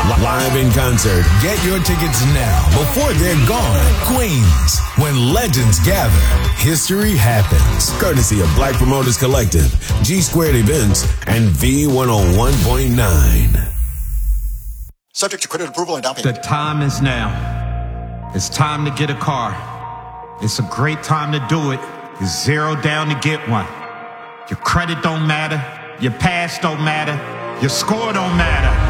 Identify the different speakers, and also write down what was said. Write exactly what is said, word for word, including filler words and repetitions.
Speaker 1: Live in concert. Get your tickets now before they're gone. Queens, when legends gather, history happens. Courtesy of Black Promoters Collective, G Squared Events, and V one oh one point nine.
Speaker 2: Subject to credit approval and down payment.
Speaker 3: The time is now. It's time to get a car. It's a great time to do it. It's zero down to get one. Your credit don't matter. Your past don't matter. Your score don't matter.